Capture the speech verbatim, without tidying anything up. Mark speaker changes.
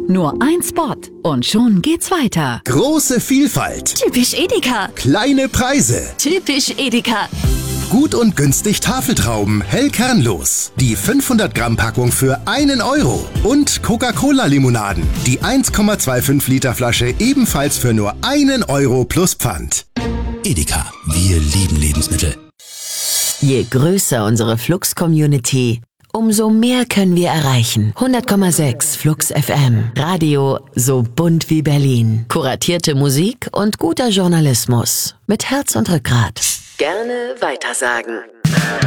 Speaker 1: Nur ein Spot und schon geht's weiter.
Speaker 2: Große Vielfalt.
Speaker 1: Typisch Edeka.
Speaker 2: Kleine Preise.
Speaker 1: Typisch Edeka.
Speaker 2: Gut und günstig Tafeltrauben, hell kernlos. Die fünfhundert Gramm Packung für einen Euro. Und Coca-Cola-Limonaden. Die eins Komma fünfundzwanzig Liter Flasche ebenfalls für nur einen Euro plus Pfand.
Speaker 3: Edeka, wir lieben Lebensmittel.
Speaker 4: Je größer unsere Flux-Community, umso mehr können wir erreichen. hundert Komma sechs Flux F M. Radio so bunt wie Berlin. Kuratierte Musik und guter Journalismus. Mit Herz und Rückgrat. Gerne weitersagen.